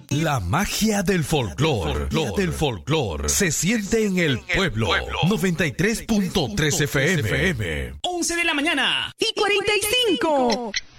La magia del folclor se siente en el pueblo. 93.3 FM. 11 de la mañana y 45.